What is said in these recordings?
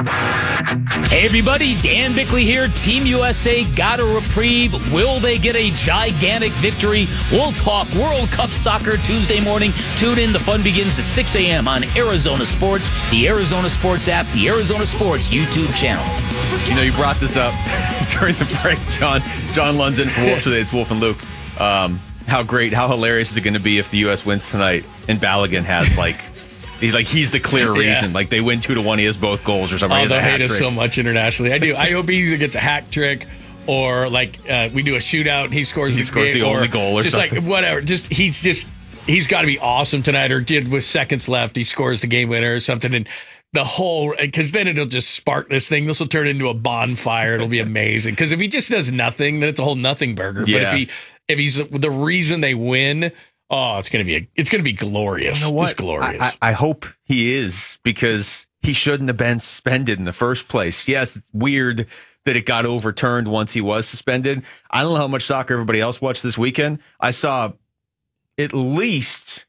Hey everybody, Dan Bickley here. Team USA got a reprieve. Will they get a gigantic victory? We'll talk World Cup soccer Tuesday morning. Tune in. The fun begins at 6 a.m. on Arizona Sports, the Arizona Sports app, the Arizona Sports YouTube channel. You know, you brought this up during the break, John. John Lund's in for Wolf today. It's Wolf and Luke. How hilarious is it going to be if the U.S. wins tonight and Balogun has he's the clear reason. Yeah. Like they win 2-1, he has both goals or something. Oh, they hate us so much internationally. I do. I hope he either gets a hat trick or we do a shootout and he scores the only goal or just something. Like whatever. He's got to be awesome tonight. Or with seconds left, he scores the game winner or something. And the whole, because then it'll just spark this thing. This will turn into a bonfire. It'll be amazing. Because if he just does nothing, then it's a whole nothing burger. Yeah. But if he's the reason they win. Oh, it's gonna be glorious. You know what? Just glorious. I hope he is, because he shouldn't have been suspended in the first place. Yes, it's weird that it got overturned once he was suspended. I don't know how much soccer everybody else watched this weekend. I saw at least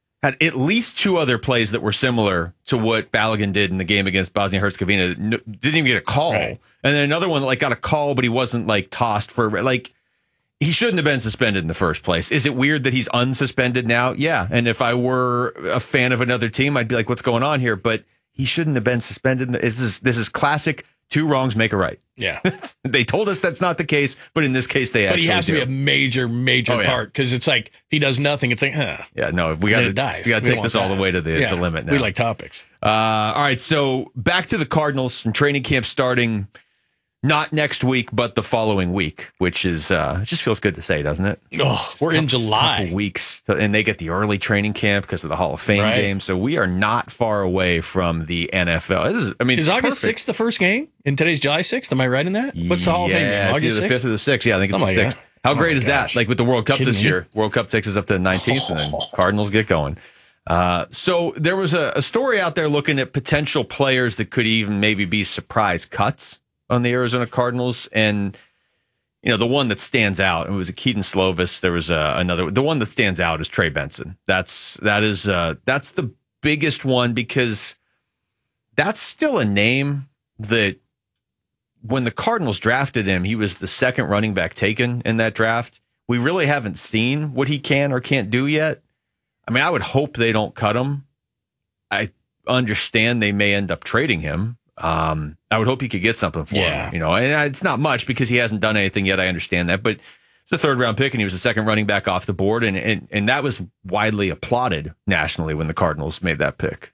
two other plays that were similar to what Balogun did in the game against Bosnia-Herzegovina. Didn't even get a call. Right. And then another one that got a call, but he wasn't tossed for he shouldn't have been suspended in the first place. Is it weird that he's unsuspended now? Yeah. And if I were a fan of another team, I'd be like, what's going on here? But he shouldn't have been suspended. This is classic. Two wrongs make a right. Yeah. They told us that's not the case, but in this case, they actually But he has to do. be a major part, because it's like, if he does nothing, it's like, Yeah, no, we got to take this all the way to the limit now. We like topics. All right, so back to the Cardinals and training camp starting not next week, but the following week, which is it just feels good to say, doesn't it? Oh, we're in July. Couple weeks, and they get the early training camp because of the Hall of Fame game. So we are not far away from the NFL. Is August 6th the first game? And today's July 6th? Am I right in that? What's the Hall of Fame game? August 6th? The 5th or the 6th. Yeah, I think it's the 6th. How great is that? Like with the World Cup this year, World Cup takes us up to the 19th, and then Cardinals get going. So there was a story out there looking at potential players that could even maybe be surprise cuts on the Arizona Cardinals. And, the one that stands out, it was a Keaton Slovis. There was another. The one that stands out is Trey Benson. That's the biggest one, because that's still a name that when the Cardinals drafted him, he was the second running back taken in that draft. We really haven't seen what he can or can't do yet. I mean, I would hope they don't cut him. I understand they may end up trading him. I would hope he could get something for him, and it's not much because he hasn't done anything yet. I understand that, but it's a third round pick and he was the second running back off the board. And that was widely applauded nationally when the Cardinals made that pick.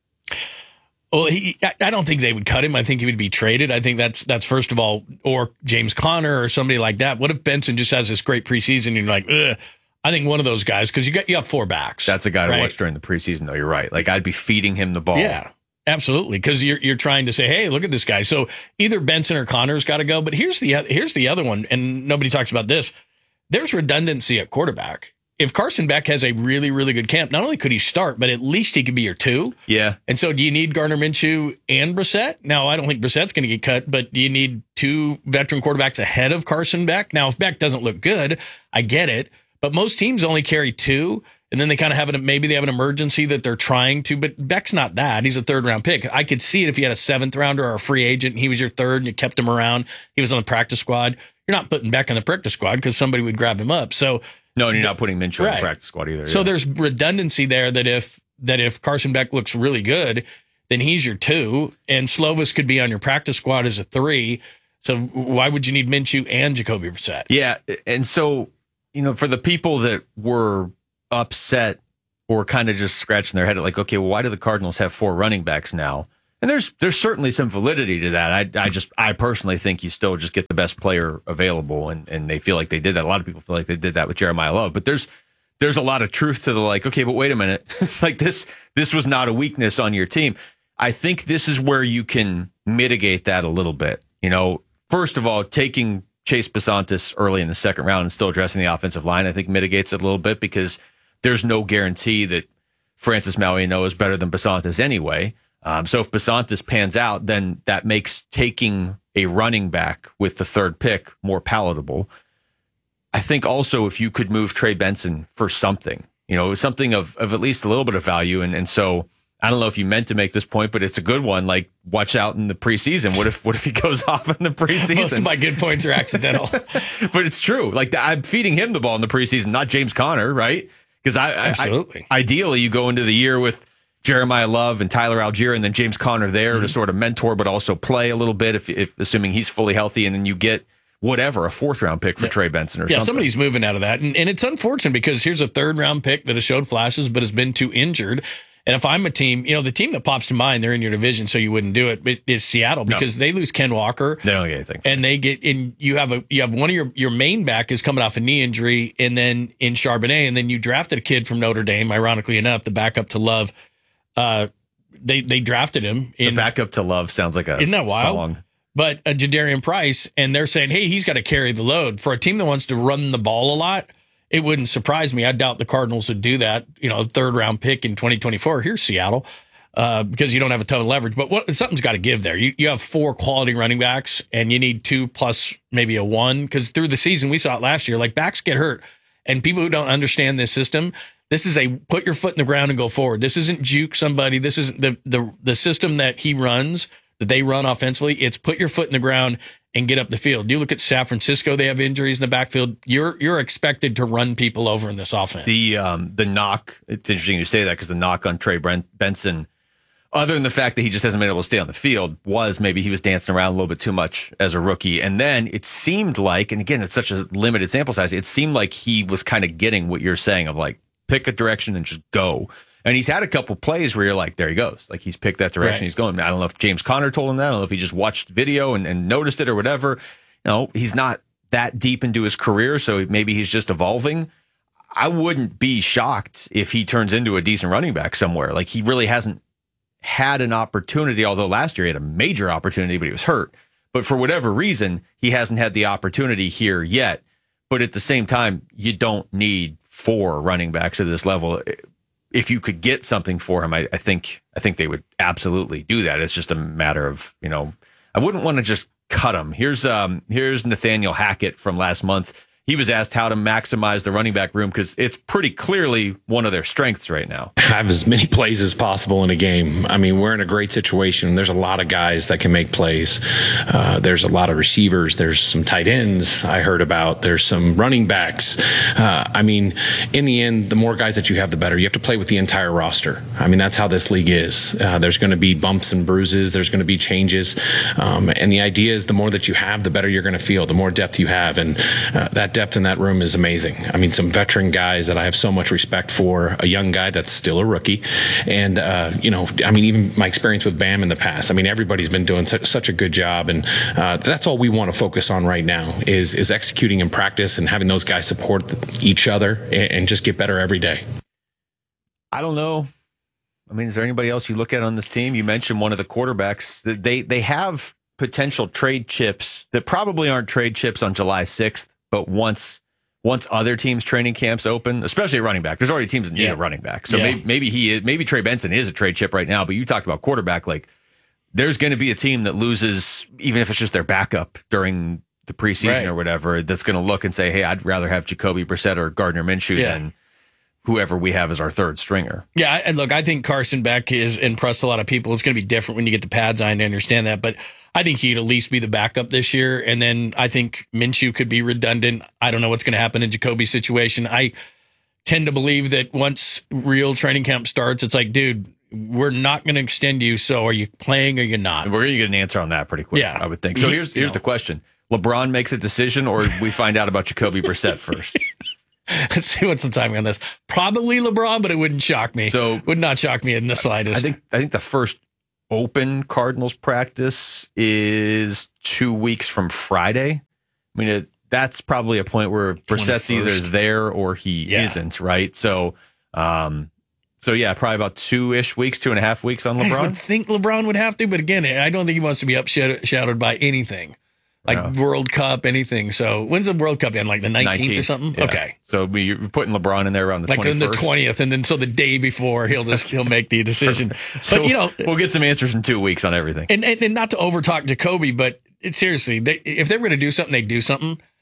Well, I don't think they would cut him. I think he would be traded. I think that's first of all, or James Conner or somebody like that. What if Benson just has this great preseason and you're like, ugh? I think one of those guys, because you have four backs. That's a guy to watch during the preseason, though. You're right. I'd be feeding him the ball. Yeah. Absolutely, because you're trying to say, hey, look at this guy. So either Benson or Connor's got to go. But here's the other one, and nobody talks about this. There's redundancy at quarterback. If Carson Beck has a really, really good camp, not only could he start, but at least he could be your two. Yeah. And so do you need Gardner Minshew and Brissett? Now, I don't think Brissett's going to get cut, but do you need two veteran quarterbacks ahead of Carson Beck? Now, if Beck doesn't look good, I get it. But most teams only carry two. And then they kind of maybe they have an emergency that they're trying to, but Beck's not that. He's a third round pick. I could see it if you had a seventh rounder or a free agent and he was your third and you kept him around. He was on the practice squad. You're not putting Beck on the practice squad because somebody would grab him up. So no, and you're not putting Minshew on the practice squad either. So there's redundancy there that if Carson Beck looks really good, then he's your two, and Slovis could be on your practice squad as a three. So why would you need Minshew and Jacoby Brissett? Yeah, and so for the people that were upset or kind of just scratching their head at okay, well, why do the Cardinals have four running backs now? And there's certainly some validity to that. I personally think you still just get the best player available, and they feel like they did that. A lot of people feel like they did that with Jeremiah Love, but there's a lot of truth to the okay, but wait a minute, this was not a weakness on your team. I think this is where you can mitigate that a little bit. First of all, taking Chase Besantis early in the second round and still addressing the offensive line, I think mitigates it a little bit, because there's no guarantee that Francis Mauigoa is better than Besantis anyway. So if Besantis pans out, then that makes taking a running back with the third pick more palatable. I think also if you could move Trey Benson for something, something of at least a little bit of value. And so I don't know if you meant to make this point, but it's a good one. Like, watch out in the preseason. What if he goes off in the preseason? Most of my good points are accidental. But it's true. Like, I'm feeding him the ball in the preseason, not James Conner, right? Because Absolutely. Ideally, you go into the year with Jeremiah Love and Tyler Algier and then James Conner there to sort of mentor, but also play a little bit, if assuming he's fully healthy, and then you get whatever, a 4th-round pick for Trey Benson or something. Yeah, somebody's moving out of that. And it's unfortunate because here's a 3rd-round pick that has showed flashes but has been too injured. And if I'm a team, the team that pops to mind, they're in your division, so you wouldn't do it, is Seattle, because they lose Ken Walker. They don't get anything. And they get in. You have one of your main back is coming off a knee injury, and then in Charbonnet, and then you drafted a kid from Notre Dame, ironically enough, the backup to Love. They drafted him. The backup to Love sounds like isn't that wild? Song. But Jadarian Price, and they're saying, hey, he's got to carry the load. For a team that wants to run the ball a lot, it wouldn't surprise me. I doubt the Cardinals would do that. A 3rd-round pick in 2024. Here's Seattle, because you don't have a ton of leverage. But something's got to give there. You have 4 quality running backs, and you need 2 plus maybe a 1. Because through the season, we saw it last year. Like, backs get hurt, and people who don't understand this system, this is a put your foot in the ground and go forward. This isn't juke somebody. This isn't the system that he runs, that they run offensively. It's put your foot in the ground and get up the field. You look at San Francisco, they have injuries in the backfield. You're expected to run people over in this offense. The knock, it's interesting you say that, because the knock on Trey Benson, other than the fact that he just hasn't been able to stay on the field, was maybe he was dancing around a little bit too much as a rookie. And then it seemed like, and again, it's such a limited sample size, it seemed like he was kind of getting what you're saying of like, pick a direction and just go. And he's had a couple plays where you're like, there he goes. Like, he's picked that direction. Right. He's going. I don't know if James Conner told him that. I don't know if he just watched video and noticed it or whatever. He's not that deep into his career, so maybe he's just evolving. I wouldn't be shocked if he turns into a decent running back somewhere. Like, he really hasn't had an opportunity, although last year he had a major opportunity, but he was hurt. But for whatever reason, he hasn't had the opportunity here yet. But at the same time, you don't need 4 running backs at this level. If you could get something for him, I think they would absolutely do that. It's just a matter of, I wouldn't want to just cut him. Here's Nathaniel Hackett from last month. He was asked how to maximize the running back room, because it's pretty clearly one of their strengths right now. Have as many plays as possible in a game. I mean, we're in a great situation. There's a lot of guys that can make plays. There's a lot of receivers. There's some tight ends I heard about. There's some running backs. I mean, in the end, the more guys that you have, the better. You have to play with the entire roster. I mean, that's how this league is. There's going to be bumps and bruises. There's going to be changes. And the idea is the more that you have, the better you're going to feel, the more depth you have. And that depth in that room is amazing. I mean, some veteran guys that I have so much respect for, a young guy that's still a rookie. And, I mean, even my experience with Bam in the past, I mean, everybody's been doing such a good job. And that's all we want to focus on right now is executing in practice and having those guys support each other and just get better every day. I don't know. I mean, is there anybody else you look at on this team? You mentioned one of the quarterbacks. They have potential trade chips that probably aren't trade chips on July 6th. But once other teams' training camps open, especially at running back, there's already teams that need a running back. So maybe Trey Benson is a trade chip right now. But you talked about quarterback, like there's going to be a team that loses, even if it's just their backup during the preseason or whatever, that's going to look and say, hey, I'd rather have Jacoby Brissett or Gardner Minshew than whoever we have as our 3rd stringer. Yeah, and look, I think Carson Beck has impressed a lot of people. It's going to be different when you get the pads on, to understand that. But I think he'd at least be the backup this year. And then I think Minshew could be redundant. I don't know what's going to happen in Jacoby's situation. I tend to believe that once real training camp starts, it's like, dude, we're not going to extend you. So are you playing or you're not? We're going to get an answer on that pretty quick, I would think. So here's the question. LeBron makes a decision, or we find out about Jacoby Brissett first? Let's see what's the timing on this. Probably LeBron, but it wouldn't shock me. So would not shock me in the slightest. I think the first open Cardinals practice is 2 weeks from Friday. I mean, that's probably a point where Brissett's 21st. Either there or he isn't, right? So probably about 2-ish weeks, 2.5 weeks on LeBron. I would think LeBron would have to, but again, I don't think he wants to be shadowed by anything. Like World Cup, anything. So when's the World Cup end? Like the 19th or something? Yeah. Okay. So you're putting LeBron in there around the 21st? Like the 20th, and then so the day before he'll make the decision. So but we'll get some answers in 2 weeks on everything. And not to overtalk Jacoby, but seriously, if they're going to do something, they do something.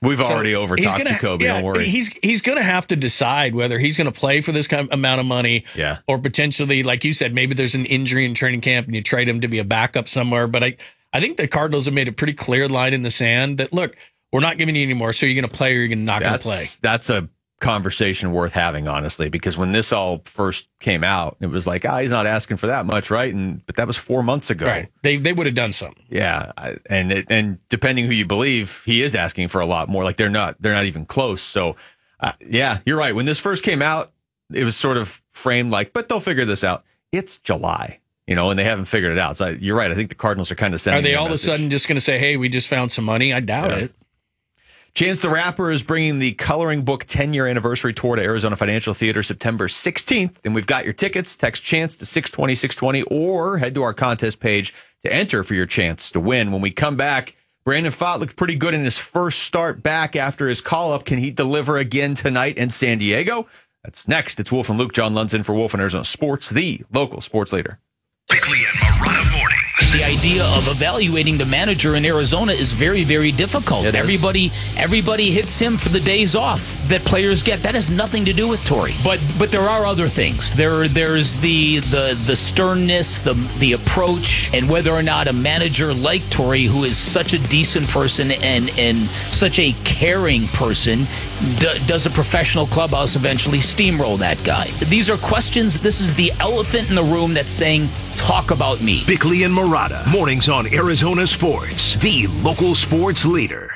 We've already over-talked Jacoby, don't worry. He's going to have to decide whether he's going to play for this kind of amount of money or potentially, like you said, maybe there's an injury in training camp and you trade him to be a backup somewhere. But I think the Cardinals have made a pretty clear line in the sand that, look, we're not giving you any more, so you're going to play or you're not going to play. That's a conversation worth having, honestly, because when this all first came out, it was like, he's not asking for that much, right? But that was 4 months ago. Right. They would have done something. Yeah, and depending who you believe, he is asking for a lot more. Like they're not even close. So, you're right. When this first came out, it was sort of framed like, but they'll figure this out. It's July, and they haven't figured it out. So you're right. I think the Cardinals are kind of sending. Are they all of a sudden just going to say, "Hey, we just found some money"? I doubt it. Chance the Rapper is bringing the Coloring Book 10-year anniversary tour to Arizona Financial Theater September 16th. And we've got your tickets. Text Chance to 620-620 or head to our contest page to enter for your chance to win. When we come back, Brandon Pfaadt looked pretty good in his first start back after his call-up. Can he deliver again tonight in San Diego? That's next. It's Wolf and Luke. John Lundson for Wolf and Arizona Sports, the local sports leader. Bickley and Marotta mornings. The idea of evaluating the manager in Arizona is very, very difficult. Everybody hits him for the days off that players get. That has nothing to do with Torey. But there are other things. There's the sternness, the approach, and whether or not a manager like Torey, who is such a decent person and such a caring person, does a professional clubhouse eventually steamroll that guy? These are questions. This is the elephant in the room that's saying, talk about me. Bickley and Marotta, mornings on Arizona Sports, the local sports leader.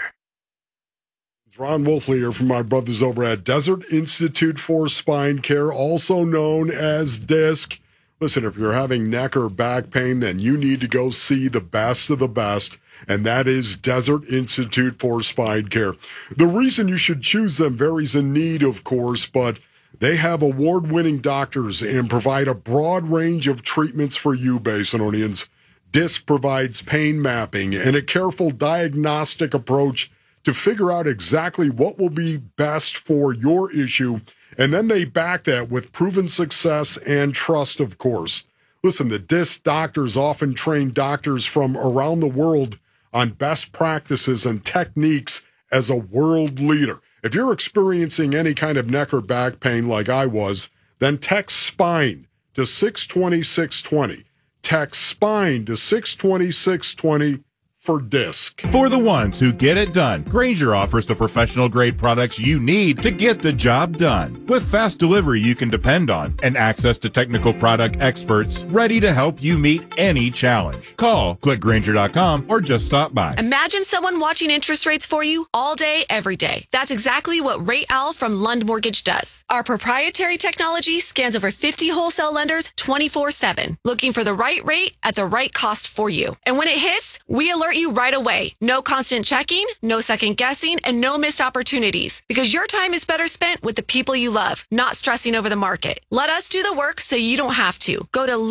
It's Ron Wolfley here from my brothers over at Desert Institute for Spine Care, also known as DISC. Listen, if you're having neck or back pain, then you need to go see the best of the best, and that is Desert Institute for Spine Care. The reason you should choose them varies in need, of course, but they have award-winning doctors and provide a broad range of treatments for you, Basinonians. DISC provides pain mapping and a careful diagnostic approach to figure out exactly what will be best for your issue, and then they back that with proven success and trust, of course. Listen, the DISC doctors often train doctors from around the world on best practices and techniques as a world leader. If you're experiencing any kind of neck or back pain like I was, then text SPINE to 620-620. Text SPINE to 620-620 for DISC. For the ones who get it done, Grainger offers the professional-grade products you need to get the job done. With fast delivery you can depend on and access to technical product experts ready to help you meet any challenge. Call, click Grainger.com, or just stop by. Imagine someone watching interest rates for you all day, every day. That's exactly what Rate Owl from Lund Mortgage does. Our proprietary technology scans over 50 wholesale lenders 24/7, looking for the right rate at the right cost for you. And when it hits, we alert you right away. No constant checking, no second guessing, and no missed opportunities. Because your time is better spent with the people you love, not stressing over the market. Let us do the work so you don't have to. Go to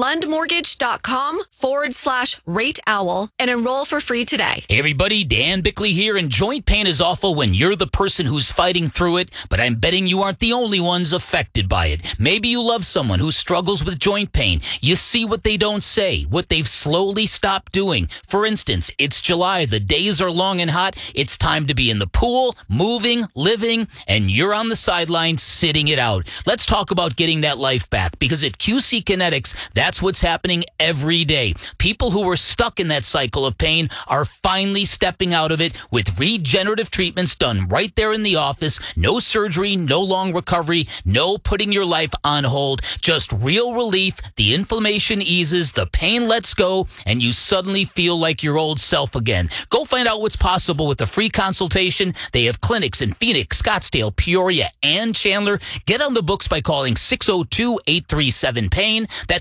lundmortgage.com/Rate Owl and enroll for free today. Hey everybody, Dan Bickley here, and joint pain is awful when you're the person who's fighting through it, but I'm betting you aren't the only ones affected by it. Maybe you love someone who struggles with joint pain. You see what they don't say, what they've slowly stopped doing. For instance, it's July, the days are long and hot. It's time to be in the pool, moving, living, and you're on the sidelines sitting it out. Let's talk about getting that life back, because at QC Kinetics, that's what's happening every day. People who were stuck in that cycle of pain are finally stepping out of it with regenerative treatments done right there in the office. No surgery, no long recovery, no putting your life on hold, just real relief. The inflammation eases, the pain lets go, and you suddenly feel like your old self again. Go find out what's possible with a free consultation. They have clinics in Phoenix, Scottsdale, Peoria, and Chandler. Get on the books by calling 602-837-PAIN. That's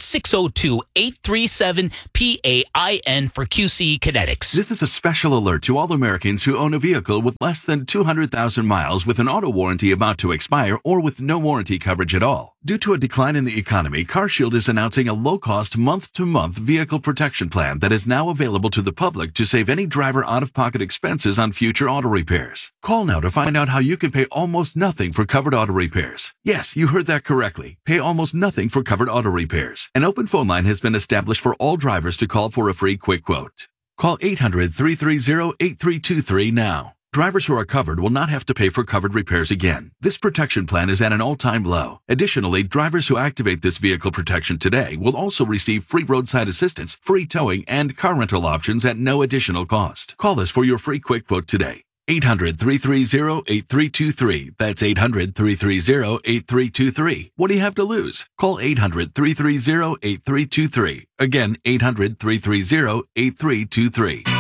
602-837-PAIN for QC Kinetics. This is a special alert to all Americans who own a vehicle with less than 200,000 miles with an auto warranty about to expire or with no warranty coverage at all. Due to a decline in the economy, CarShield is announcing a low-cost month-to-month vehicle protection plan that is now available to the public to save any driver out-of-pocket expenses on future auto repairs. Call now to find out how you can pay almost nothing for covered auto repairs. Yes, you heard that correctly. Pay almost nothing for covered auto repairs. An open phone line has been established for all drivers to call for a free quick quote. Call 800-330-8323 now. Drivers who are covered will not have to pay for covered repairs again. This protection plan is at an all-time low. Additionally, drivers who activate this vehicle protection today will also receive free roadside assistance, free towing, and car rental options at no additional cost. Call us for your free quick quote today. 800-330-8323. That's 800-330-8323. What do you have to lose? Call 800-330-8323. Again, 800-330-8323.